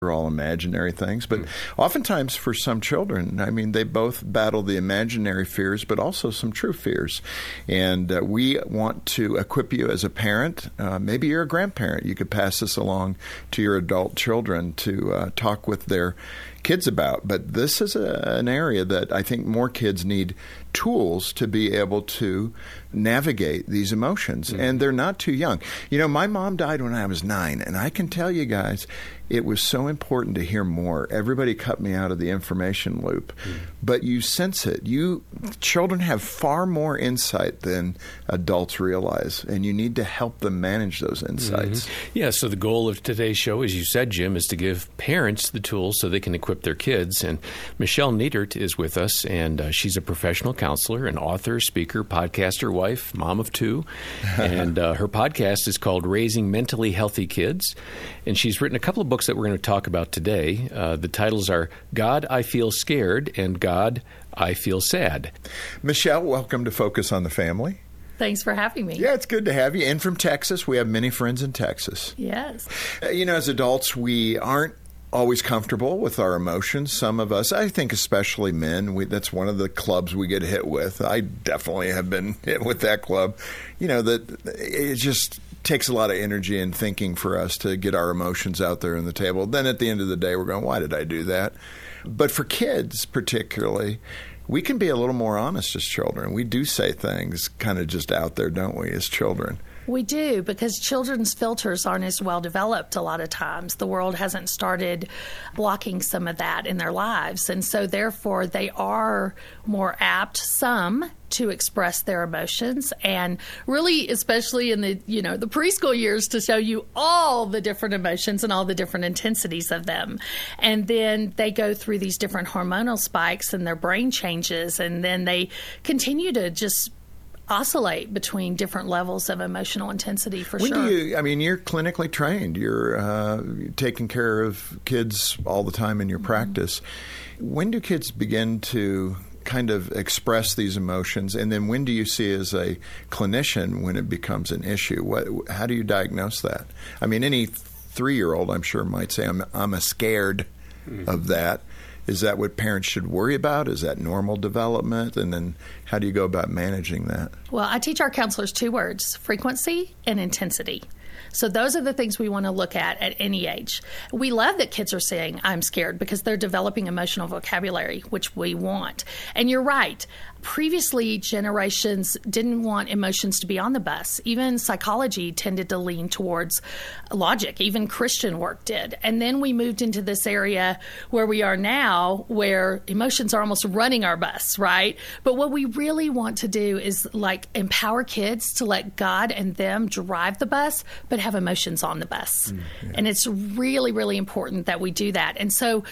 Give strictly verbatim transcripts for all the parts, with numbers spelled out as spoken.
are all imaginary things. But mm. oftentimes for some children, I mean, they both battle the imaginary fears, but also some true fears. And uh, we want to equip you as a parent. Uh, maybe you're a grandparent. You could pass this along to your adult children to uh, talk with their kids about. But this is a, an area that I think more kids need tools to be able to navigate these emotions. Mm-hmm. And they're not too young. You know, my mom died when I was nine, and I can tell you guys, it was so important to hear more. Everybody cut me out of the information loop. Mm-hmm. But you sense it. You children have far more insight than adults realize, and you need to help them manage those insights. Mm-hmm. Yeah, so the goal of today's show, as you said, Jim, is to give parents the tools so they can equip their kids. And Michelle Niedert is with us, and uh, she's a professional counselor, an author, speaker, podcaster, wife, mom of two. And uh, her podcast is called Raising Mentally Healthy Kids. And she's written a couple of books that we're going to talk about today. Uh, the titles are God, I Feel Scared, and God, I Feel Sad. Michelle, welcome to Focus on the Family. Thanks for having me. Yeah, it's good to have you. And from Texas, we have many friends in Texas. Yes. Uh, you know, as adults, we aren't always comfortable with our emotions. Some of us, I think especially men, we, that's one of the clubs we get hit with. I definitely have been hit with that club. You know, that it just takes a lot of energy and thinking for us to get our emotions out there on the table. Then at the end of the day, we're going, why did I do that? But for kids particularly, we can be a little more honest as children. We do say things kind of just out there, don't we, as children? We do, because children's filters aren't as well developed a lot of times. The world hasn't started blocking some of that in their lives. And so therefore they are more apt, some, to express their emotions, and really, especially in the, you know, the preschool years, to show you all the different emotions and all the different intensities of them. And then they go through these different hormonal spikes and their brain changes, and then they continue to just oscillate between different levels of emotional intensity, for when sure. Do you, I mean, you're clinically trained. You're uh, taking care of kids all the time in your mm-hmm. practice. When do kids begin to kind of express these emotions, and then when do you see as a clinician when it becomes an issue? What, how do you diagnose that? I mean, any three-year-old, I'm sure, might say, I'm, I'm a scared mm-hmm. of that. Is that what parents should worry about? Is that normal development? And then how do you go about managing that? Well, I teach our counselors two words: frequency and intensity. So those are the things we want to look at at any age. We love that kids are saying, I'm scared, because they're developing emotional vocabulary, which we want. And you're right. Previously, generations didn't want emotions to be on the bus. Even psychology tended to lean towards logic. Even Christian work did. And then we moved into this area where we are now, where emotions are almost running our bus, right? But what we really want to do is like empower kids to let God and them drive the bus, but have emotions on the bus. Mm, yeah. And it's really, really important that we do that. And so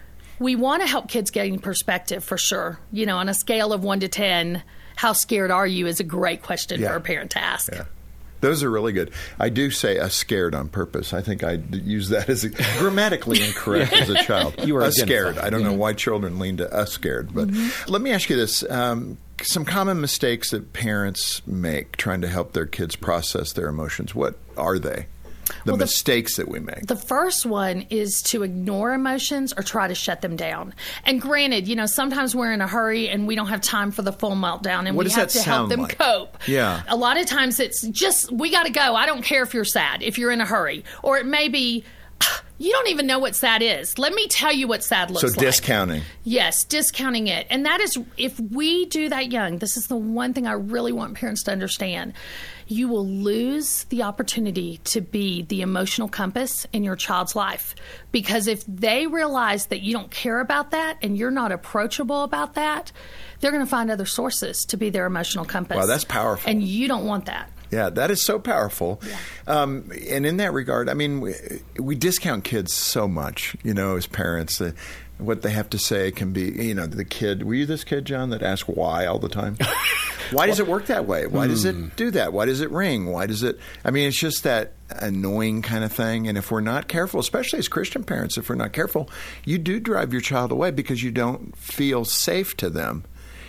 we want to help kids gain perspective, for sure. You know, on a scale of one to ten, how scared are you is a great question yeah. for a parent to ask. Yeah. Those are really good. I do say a scared on purpose. I think I use that as a, grammatically incorrect as a child. You are a scared. I don't mm-hmm. know why children lean to a scared. But mm-hmm. let me ask you this. Um, some common mistakes that parents make trying to help their kids process their emotions. What are they? The well, mistakes the, that we make. The first one is to ignore emotions or try to shut them down. And granted, you know, sometimes we're in a hurry and we don't have time for the full meltdown, and what we have to help them like? cope. Yeah. A lot of times it's just, we got to go. I don't care if you're sad, if you're in a hurry. Or it may be, you don't even know what sad is. Let me tell you what sad looks so like. So discounting. Yes, discounting it. And that is, if we do that young, this is the one thing I really want parents to understand. You will lose the opportunity to be the emotional compass in your child's life. Because if they realize that you don't care about that and you're not approachable about that, they're going to find other sources to be their emotional compass. Wow, that's powerful. And you don't want that. Yeah, that is so powerful. Yeah. Um, and in that regard, I mean, we, we discount kids so much, you know, as parents. Uh, what they have to say can be, you know, the kid. Were you this kid, John, that asked why all the time? Why does it work that way? Why does it do that? Why does it ring? Why does it? I mean, it's just that annoying kind of thing. And if we're not careful, especially as Christian parents, if we're not careful, you do drive your child away because you don't feel safe to them.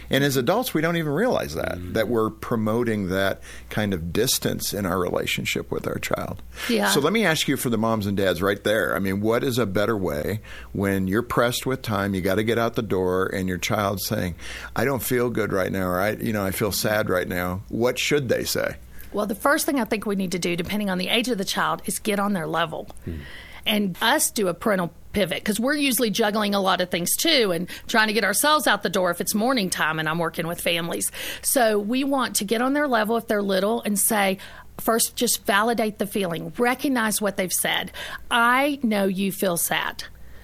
And as adults, we don't even realize that, mm-hmm. that we're promoting that kind of distance in our relationship with our child. Yeah. So let me ask you for the moms and dads right there. I mean, what is a better way when you're pressed with time, you got to get out the door, and your child's saying, I don't feel good right now, or I, you know, I feel sad right now. What should they say? Well, the first thing I think we need to do, depending on the age of the child, is get on their level. Hmm. And us do a parental pivot, because we're usually juggling a lot of things too and trying to get ourselves out the door if it's morning time and I'm working with families. So we want to get on their level if they're little and say, first, just validate the feeling. Recognize what they've said. I know you feel sad.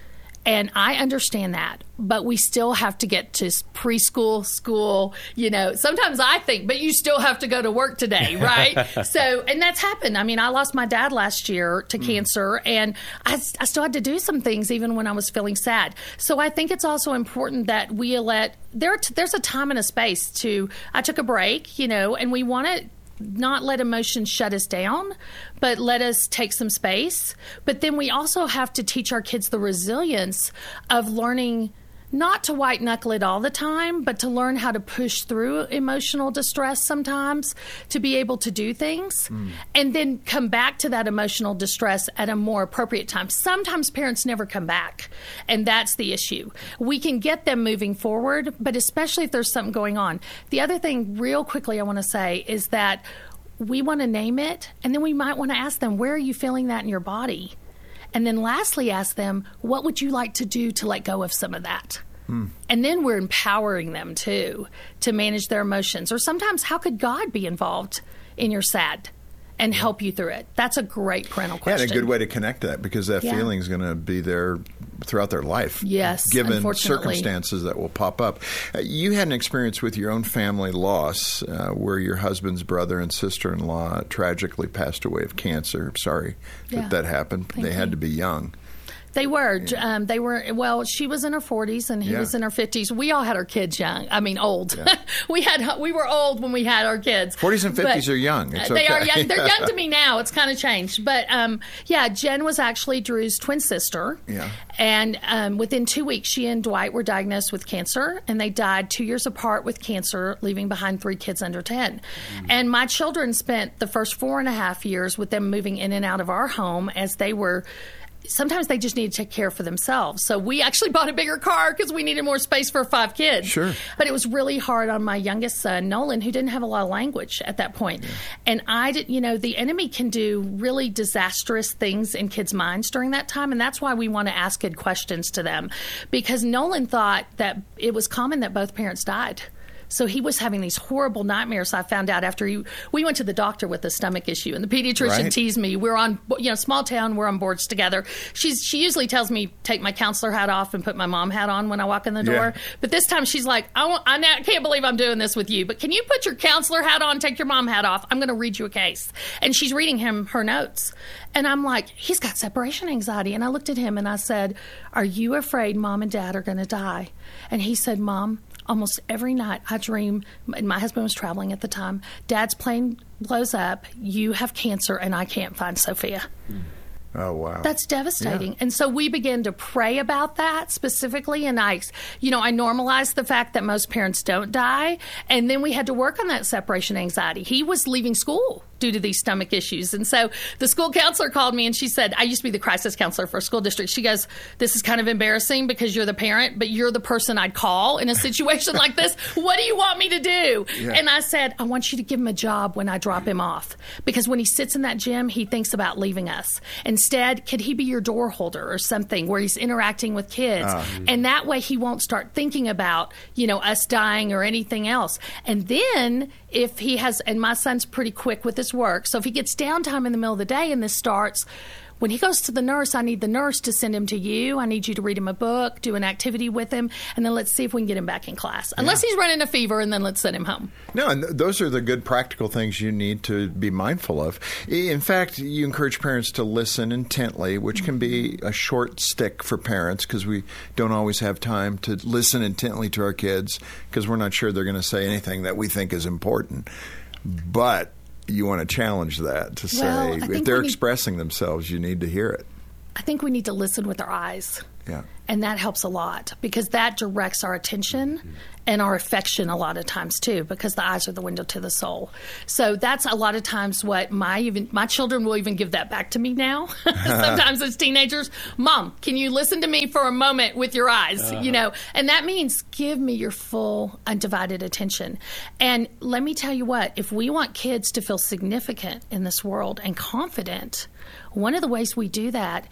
And I understand that, but we still have to get to preschool, school, you know. Sometimes I think, but you still have to go to work today, right? So, and that's happened. I mean, I lost my dad last year to mm. cancer, and I, I still had to do some things even when I was feeling sad. So I think it's also important that we let, there. there's a time and a space to, I took a break, you know, and we want to not let emotions shut us down, but let us take some space. But then we also have to teach our kids the resilience of learning not to white knuckle it all the time, but to learn how to push through emotional distress sometimes to be able to do things mm. and then come back to that emotional distress at a more appropriate time. Sometimes parents never come back, and that's the issue. We can get them moving forward, but especially if there's something going on. The other thing real quickly I want to say is that we want to name it, and then we might want to ask them, where are you feeling that in your body? And then lastly, ask them, what would you like to do to let go of some of that? Hmm. And then we're empowering them, too, to manage their emotions. Or sometimes, how could God be involved in your sad and help you through it? That's a great parental question. Yeah, and a good way to connect that, because that yeah. feeling is going to be there throughout their life. Yes, given circumstances that will pop up. Uh, you had an experience with your own family loss uh, where your husband's brother and sister-in-law tragically passed away of cancer. Sorry that yeah. that happened. Thank they you. had to be young. They were. Yeah. Um, they were. Well, she was in her forties and he yeah. was in her fifties. We all had our kids young. I mean, old. Yeah. we had. We were old when we had our kids. forties and fifties but are young. It's they okay. are young. They're young to me now. It's kind of changed. But um, yeah, Jen was actually Drew's twin sister. Yeah. And um, within two weeks, she and Dwight were diagnosed with cancer, and they died two years apart with cancer, leaving behind three kids under ten. Mm. And my children spent the first four and a half years with them moving in and out of our home as they were. Sometimes they just need to take care for themselves. So we actually bought a bigger car because we needed more space for five kids. Sure. But it was really hard on my youngest son, Nolan, who didn't have a lot of language at that point. Yeah. And I did, you know, the enemy can do really disastrous things in kids' minds during that time. And that's why we want to ask good questions to them. Because Nolan thought that it was common that both parents died. So he was having these horrible nightmares. I found out after he, we went to the doctor with a stomach issue, and the pediatrician right. teased me. We're on, you know, small town. We're on boards together. She's she usually tells me take my counselor hat off and put my mom hat on when I walk in the door. Yeah. But this time she's like, I, won't, I now, can't believe I'm doing this with you. But can you put your counselor hat on, take your mom hat off? I'm going to read you a case. And she's reading him her notes. And I'm like, he's got separation anxiety. And I looked at him and I said, are you afraid mom and dad are going to die? And he said, Mom, almost every night I dream, and my husband was traveling at the time, Dad's plane blows up, you have cancer, and I can't find Sophia. Oh, wow. That's devastating. Yeah. And so we began to pray about that specifically. And I, you know, I normalized the fact that most parents don't die. And then we had to work on that separation anxiety. He was leaving school due to these stomach issues. And so the school counselor called me and she said, I used to be the crisis counselor for a school district. She goes, this is kind of embarrassing because you're the parent, but you're the person I'd call in a situation like this. What do you want me to do? Yeah. And I said, I want you to give him a job when I drop him off. Because when he sits in that gym, he thinks about leaving us. Instead, could he be your door holder or something where he's interacting with kids? Uh, and that way he won't start thinking about, you know, us dying or anything else. And then if he has, and my son's pretty quick with his work, so if he gets downtime in the middle of the day and this starts, when he goes to the nurse, I need the nurse to send him to you. I need you to read him a book, do an activity with him, and then let's see if we can get him back in class. Unless yeah. he's running a fever, and then let's send him home. No, and th- those are the good practical things you need to be mindful of. In fact, you encourage parents to listen intently, which mm-hmm. can be a short stick for parents because we don't always have time to listen intently to our kids because we're not sure they're going to say anything that we think is important. But you want to challenge that to say, well, if they're need, expressing themselves, you need to hear it. I think we need to listen with our eyes. Yeah. And that helps a lot because that directs our attention mm-hmm. and our affection a lot of times too, because the eyes are the window to the soul. So that's a lot of times what my even my children will even give that back to me now. Sometimes as teenagers, Mom, can you listen to me for a moment with your eyes? Uh-huh. You know, and that means give me your full undivided attention. And let me tell you what, if we want kids to feel significant in this world and confident, one of the ways we do that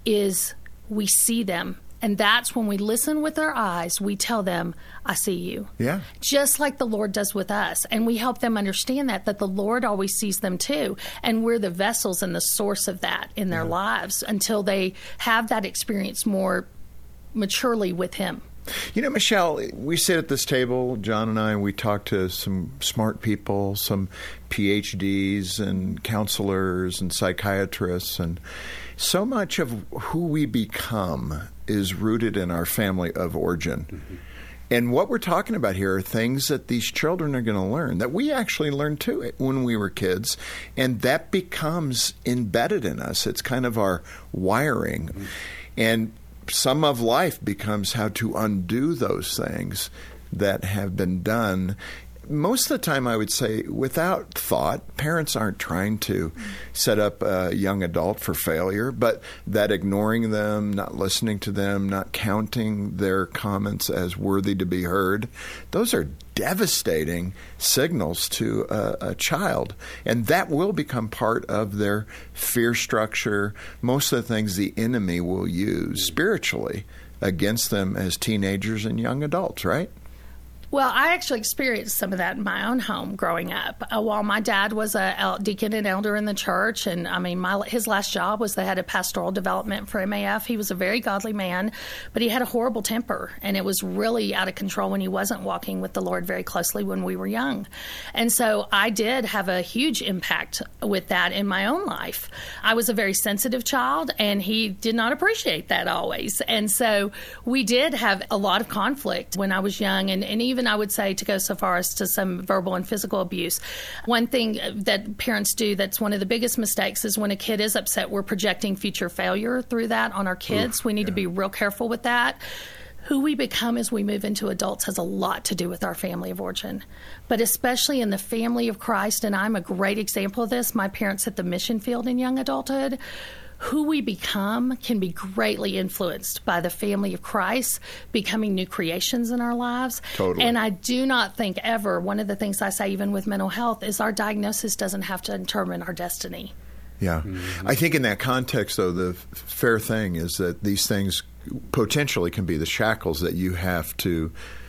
is we see them. And that's when we listen with our eyes, we tell them, I see you. Yeah. Just like the Lord does with us. And we help them understand that, that the Lord always sees them too. And we're the vessels and the source of that in their yeah. lives until they have that experience more maturely with Him. You know, Michelle, we sit at this table, John and I, and we talk to some smart people, some P H Ds and counselors and psychiatrists, and so much of who we become is rooted in our family of origin. Mm-hmm. And what we're talking about here are things that these children are going to learn, that we actually learned too when we were kids, and that becomes embedded in us. It's kind of our wiring. Mm-hmm. And some of life becomes how to undo those things that have been done. Most of the time, I would say, without thought. Parents aren't trying to set up a young adult for failure, but that ignoring them, not listening to them, not counting their comments as worthy to be heard, those are devastating signals to a, a child. And that will become part of their fear structure, most of the things the enemy will use spiritually against them as teenagers and young adults, right? Well, I actually experienced some of that in my own home growing up. Uh, while my dad was a el- deacon and elder in the church, and I mean, my, his last job was the head of pastoral development for M A F. He was a very godly man, but he had a horrible temper, and it was really out of control when he wasn't walking with the Lord very closely when we were young. And so I did have a huge impact with that in my own life. I was a very sensitive child, and he did not appreciate that always. And so we did have a lot of conflict when I was young, and, and even I would say to go so far as to some verbal and physical abuse. One thing that parents do that's one of the biggest mistakes is when a kid is upset, we're projecting future failure through that on our kids. Oof, we need yeah. to be real careful with that. Who we become as we move into adults has a lot to do with our family of origin, but especially in the family of Christ, and I'm a great example of this. My parents hit the mission field in young adulthood. Who we become can be greatly influenced by the family of Christ becoming new creations in our lives. Totally. And I do not think ever, one of the things I say even with mental health is our diagnosis doesn't have to determine our destiny. Yeah. Mm-hmm. I think in that context, though, the fair thing is that these things potentially can be the shackles that you have to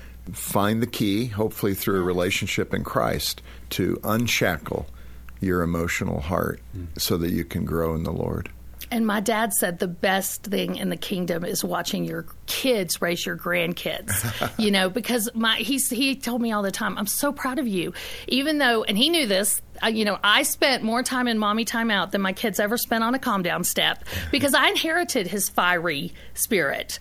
find the key, hopefully through a relationship in Christ, to unshackle your emotional heart mm. so that you can grow in the Lord. And my dad said the best thing in the kingdom is watching your kids raise your grandkids, you know, because my he's, he told me all the time, I'm so proud of you, even though, and he knew this, uh, you know, I spent more time in mommy timeout than my kids ever spent on a calm down step because I inherited his fiery spirit.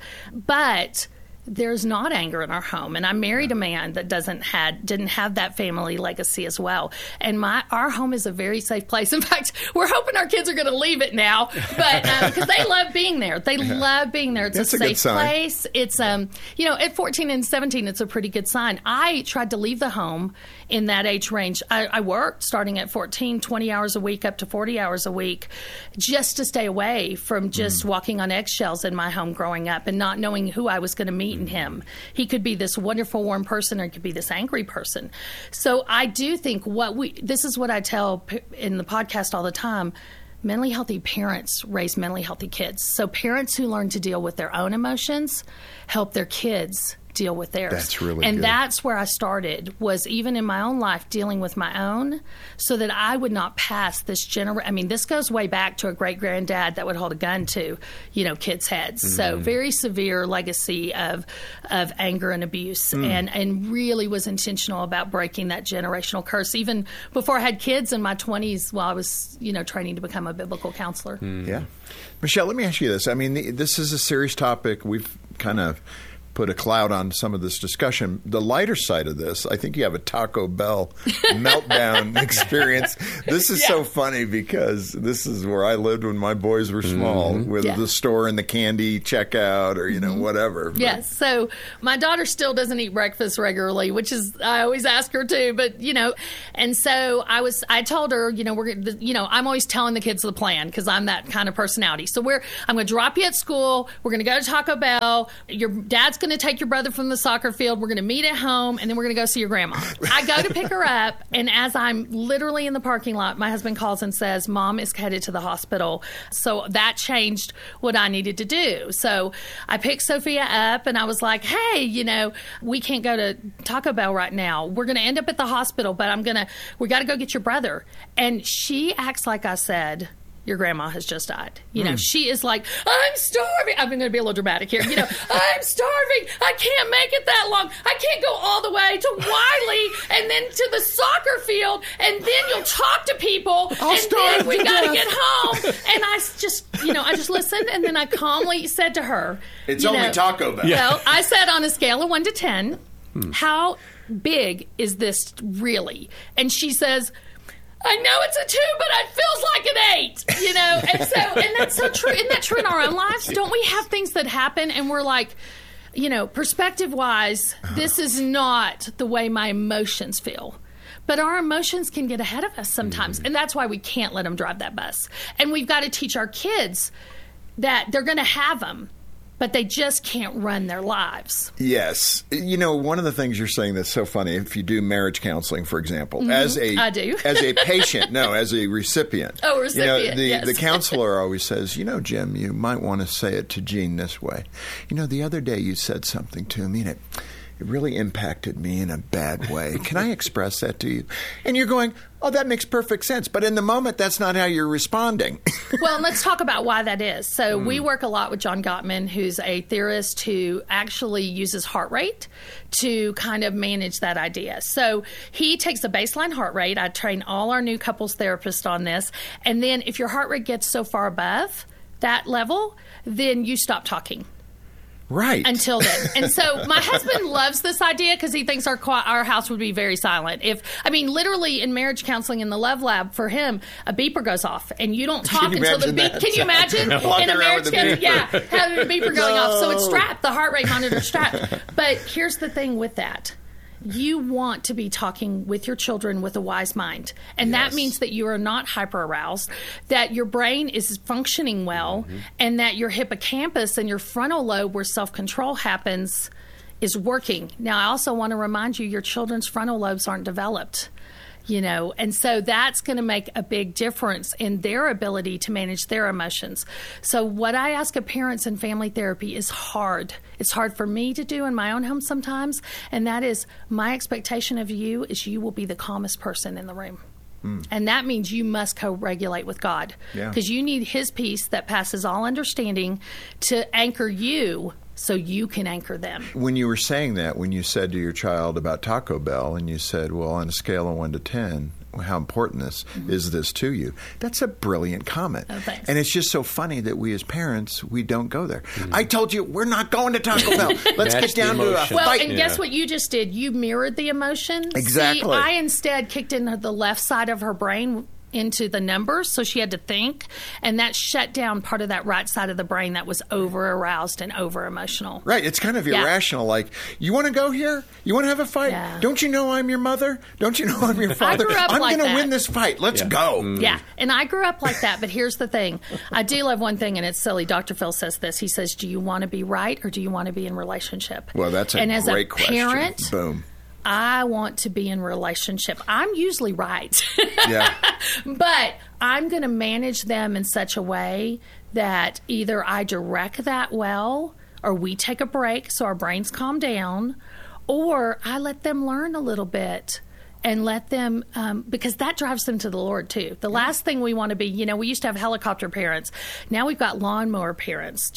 But there's not anger in our home, and I married a man that doesn't had didn't have that family legacy as well. And my our home is a very safe place. In fact, we're hoping our kids are going to leave it now, but because uh, they love being there, they yeah. love being there. It's That's a, a safe place. It's um, you know, at fourteen and seventeen, it's a pretty good sign. I tried to leave the home in that age range. I, I worked starting at fourteen, twenty hours a week up to forty hours a week, just to stay away from just mm. walking on eggshells in my home growing up and not knowing who I was going to meet in him. He could be this wonderful, warm person, or he could be this angry person. So I do think what we, this is what I tell in the podcast all the time, mentally healthy parents raise mentally healthy kids. So parents who learn to deal with their own emotions help their kids deal with theirs. That's really and good. That's where I started, was even in my own life dealing with my own, so that I would not pass this gener- I mean, this goes way back to a great-granddad that would hold a gun to, you know, kids' heads. Mm-hmm. So very severe legacy of of anger and abuse, mm. and, and really was intentional about breaking that generational curse, even before I had kids in my twenties while I was, you know, training to become a biblical counselor. Mm. Yeah. Michelle, let me ask you this. I mean, this is a serious topic. We've kind of put a cloud on some of this discussion. The lighter side of this, I think you have a Taco Bell meltdown experience. This is yeah. so funny because this is where I lived when my boys were small, mm-hmm. with yeah. the store and the candy checkout or, you know, mm-hmm. whatever. But. Yes. So my daughter still doesn't eat breakfast regularly, which is, I always ask her to, but, you know, and so I was, I told her, you know, we're, you know, I'm always telling the kids the plan because I'm that kind of personality. So we're, I'm going to drop you at school. We're going to go to Taco Bell. Your dad's going to take your brother from the soccer field. We're going to meet at home, and then we're going to go see your grandma. I go to pick her up, and as I'm literally in the parking lot, my husband calls and says, Mom is headed to the hospital. So that changed what I needed to do. So I picked Sophia up, and I was like, hey, you know, we can't go to Taco Bell right now. We're going to end up at the hospital, but I'm going to, we got to go get your brother. And she acts like I said, your grandma has just died. You know, mm. she is like, I'm starving. I'm going to be a little dramatic here. You know, I'm starving. I can't make it that long. I can't go all the way to Wiley and then to the soccer field, and then you'll talk to people, I'll and then we got to get home. And I just, you know, I just listened, and then I calmly said to her, it's you only know, Taco Bell. Well, I said on a scale of one to ten, hmm. how big is this really? And she says, I know it's a two, but it feels like an eight, you know? And so, and that's so true. Isn't that true in our own lives? Don't we have things that happen and we're like, you know, perspective-wise, this is not the way my emotions feel. But our emotions can get ahead of us sometimes. Mm-hmm. And that's why we can't let them drive that bus. And we've got to teach our kids that they're going to have them, but they just can't run their lives. Yes. You know, one of the things you're saying that's so funny, if you do marriage counseling, for example, mm-hmm. as a I do. as a patient, no, as a recipient. Oh, recipient, you know, the, yes. the counselor always says, you know, Jim, you might want to say it to Jean this way. You know, the other day you said something to me and it, it really impacted me in a bad way. Can I express that to you? And you're going, oh, that makes perfect sense. But in the moment, that's not how you're responding. Well, let's talk about why that is. So mm. we work a lot with John Gottman, who's a theorist who actually uses heart rate to kind of manage that idea. So he takes a baseline heart rate. I train all our new couples therapists on this. And then if your heart rate gets so far above that level, then you stop talking. Right. Until then. And so my husband loves this idea because he thinks our our house would be very silent. If I mean, literally in marriage counseling in the Love Lab, for him, a beeper goes off and you don't talk until the beep. Can you imagine? In a marriage counseling, yeah, having a beeper going no. off. So it's strapped, the heart rate monitor strapped. But here's the thing with that. You want to be talking with your children with a wise mind. And yes. that means that you are not hyper-aroused, that your brain is functioning well, mm-hmm. and that your hippocampus and your frontal lobe where self-control happens is working. Now, I also want to remind you, your children's frontal lobes aren't developed. You know, and so that's going to make a big difference in their ability to manage their emotions. So what I ask of parents in family therapy is hard. It's hard for me to do in my own home sometimes, and that is my expectation of you is you will be the calmest person in the room. Mm. And that means you must co-regulate with God because yeah. you need his peace that passes all understanding to anchor you so you can anchor them. When you were saying that, when you said to your child about Taco Bell and you said, well, on a scale of one to ten, how important this mm-hmm. is this to you? That's a brilliant comment. Oh, thanks. And it's just so funny that we as parents, we don't go there. Mm-hmm. I told you, we're not going to Taco Bell. Let's get down to a fight. Well, and yeah. guess what you just did? You mirrored the emotion. Exactly. See, I instead kicked in the left side of her brain into the numbers, so she had to think, and that shut down part of that right side of the brain that was over aroused and over emotional. Right, it's kind of yeah. irrational. Like, you want to go here? You want to have a fight? Yeah. Don't you know I'm your mother? Don't you know I'm your father? I grew up I'm like going to win this fight. Let's yeah. go. Mm. Yeah, and I grew up like that. But here's the thing: I do love one thing, and it's silly. Doctor Phil says this. He says, "Do you want to be right or do you want to be in relationship?" Well, that's a and as great a question. Parent, Boom. I want to be in relationship. I'm usually right. Yeah. But I'm going to manage them in such a way that either I direct that well or we take a break so our brains calm down, or I let them learn a little bit and let them, um, because that drives them to the Lord too. The last thing we want to be, you know, we used to have helicopter parents. Now we've got lawnmower parents, just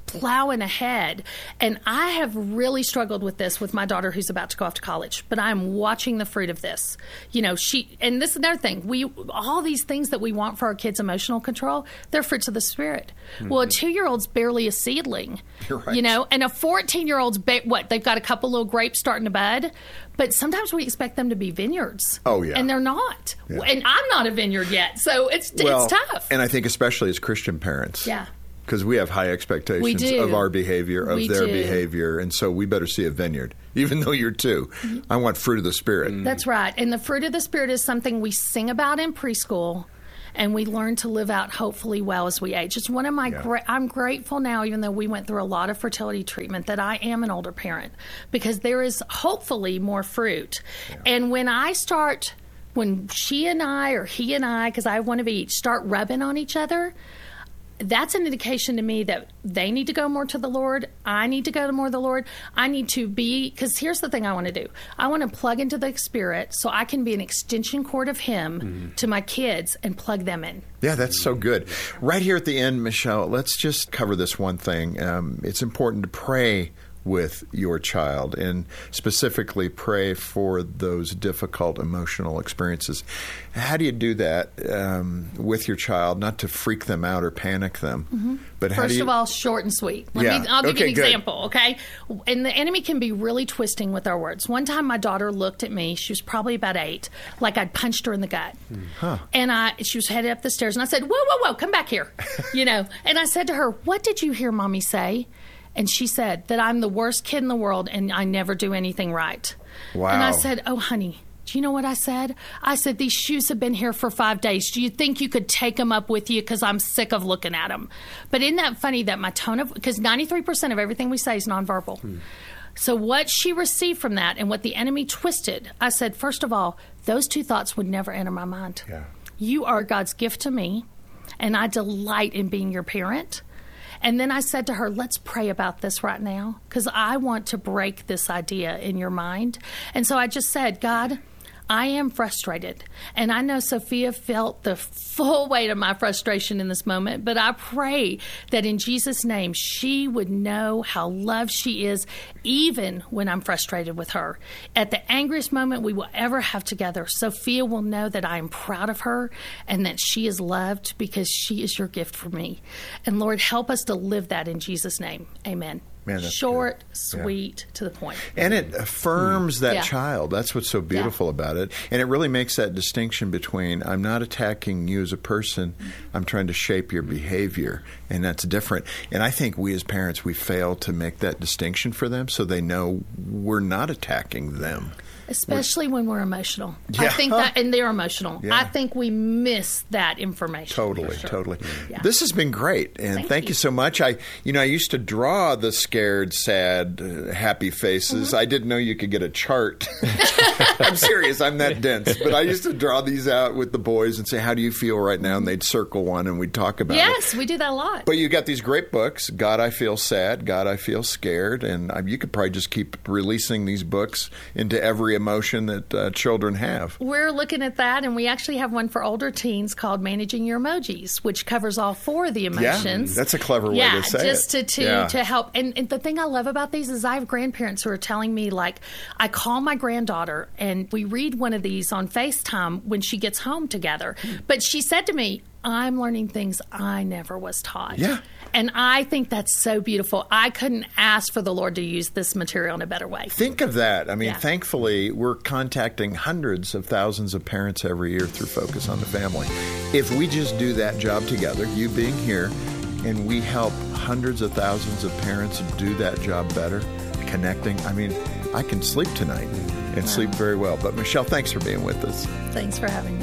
plowing ahead. And I have really struggled with this with my daughter who's about to go off to college, but I'm watching the fruit of this. You know, she, and this is another thing, we, all these things that we want for our kids' emotional control, they're fruits of the Spirit. Mm-hmm. Well, a two-year-old's barely a seedling, You're right. you know, and a fourteen-year-old's, ba- what, they've got a couple little grapes starting to bud, but sometimes we expect them to be vineyards. Oh, yeah. And they're not. Yeah. And I'm not a vineyard yet, so it's, well, it's tough. And I think especially as Christian parents. Yeah. Because we have high expectations of our behavior, of we their do. behavior, and so we better see a vineyard. Even though you're two, mm-hmm. I want fruit of the Spirit. That's right. And the fruit of the Spirit is something we sing about in preschool, and we learn to live out hopefully well as we age. It's one of my, Yeah. gra- I'm grateful now, even though we went through a lot of fertility treatment, that I am an older parent, because there is hopefully more fruit. Yeah. And when I start, when she and I, or he and I, because I have one of each, start rubbing on each other, that's an indication to me that they need to go more to the Lord. I need to go to more to the Lord. I need to be, because here's the thing I want to do. I want to plug into the Spirit so I can be an extension cord of Him mm-hmm. to my kids and plug them in. Yeah, that's so good. Right here at the end, Michelle, let's just cover this one thing. Um, it's important to pray with your child, and specifically pray for those difficult emotional experiences. How do you do that um, with your child, not to freak them out or panic them? Mm-hmm. But how First do you... of all, short and sweet. Let yeah. me, I'll give okay, you an good. example, okay? And the enemy can be really twisting with our words. One time my daughter looked at me, she was probably about eight, like I'd punched her in the gut. Huh. And I, she was headed up the stairs, and I said, whoa, whoa, whoa, come back here. you know. And I said to her, what did you hear Mommy say? And she said that I'm the worst kid in the world and I never do anything right. Wow. And I said, oh, honey, do you know what I said? I said, these shoes have been here for five days. Do you think you could take them up with you? Because I'm sick of looking at them. But isn't that funny that my tone of, because ninety-three percent of everything we say is nonverbal. Hmm. So what she received from that and what the enemy twisted, I said, first of all, those two thoughts would never enter my mind. Yeah. You are God's gift to me, and I delight in being your parent. And then I said to her, let's pray about this right now, because I want to break this idea in your mind. And so I just said, God, I am frustrated. And I know Sophia felt the full weight of my frustration in this moment, but I pray that in Jesus' name, she would know how loved she is, even when I'm frustrated with her. At the angriest moment we will ever have together, Sophia will know that I am proud of her and that she is loved because she is your gift for me. And Lord, help us to live that in Jesus' name. Amen. Man, Short, good. sweet, yeah. to the point. And it affirms that yeah. child. That's what's so beautiful yeah. about it. And it really makes that distinction between, I'm not attacking you as a person, I'm trying to shape your behavior. And that's different. And I think we as parents, we fail to make that distinction for them so they know we're not attacking them. Especially when we're emotional. Yeah. I think that, and they're emotional. Yeah. I think we miss that information. Totally, sure. totally. Yeah. This has been great, and thank, thank you. you so much. I, you know, I used to draw the scared, sad, uh, happy faces. Mm-hmm. I didn't know you could get a chart. I'm serious. I'm that dense. But I used to draw these out with the boys and say, "How do you feel right now?" And they'd circle one, and we'd talk about yes, it. Yes, we do that a lot. But you got these great books. God, I Feel Sad. God, I Feel Scared. And uh, you could probably just keep releasing these books into every emotion that uh, children have. We're looking at that, and we actually have one for older teens called Managing Your Emojis, which covers all four of the emotions. Yeah, that's a clever way yeah, to say just it. to to, yeah. to help. And, and the thing I love about these is I have grandparents who are telling me, like, I call my granddaughter, and we read one of these on FaceTime when she gets home together. But she said to me, I'm learning things I never was taught. Yeah. And I think that's so beautiful. I couldn't ask for the Lord to use this material in a better way. Think of that. I mean, yeah. thankfully, we're contacting hundreds of thousands of parents every year through Focus on the Family. If we just do that job together, you being here, and we help hundreds of thousands of parents do that job better, connecting, I mean, I can sleep tonight and wow. sleep very well. But Michelle, thanks for being with us. Thanks for having me.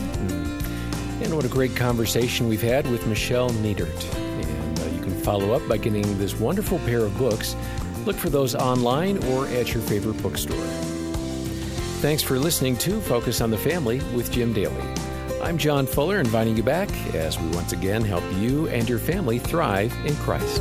Mm. And what a great conversation we've had with Michelle Niedert. And uh, you can follow up by getting this wonderful pair of books. Look for those online or at your favorite bookstore. Thanks for listening to Focus on the Family with Jim Daly. I'm John Fuller, inviting you back as we once again help you and your family thrive in Christ.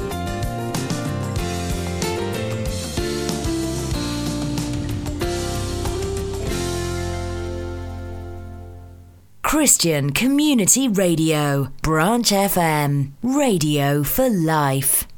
Christian Community Radio, Branch F M, radio for life.